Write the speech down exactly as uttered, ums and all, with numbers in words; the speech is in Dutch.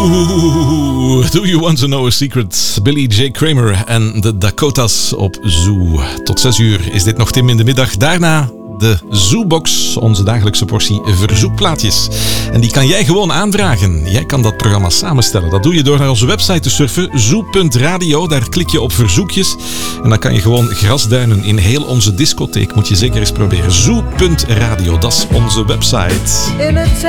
Zoo. Do you want to know a secret? Billy J. Kramer en de Dakotas op Zoo. Tot zes uur is dit nog Tim in de middag. Daarna de Zoobox, onze dagelijkse portie verzoekplaatjes. En die kan jij gewoon aanvragen. Jij kan dat programma samenstellen. Dat doe je door naar onze website te surfen, zoo punt radio. Daar klik je op verzoekjes. En dan kan je gewoon grasduinen in heel onze discotheek. Moet je zeker eens proberen. zoo punt radio, dat is onze website.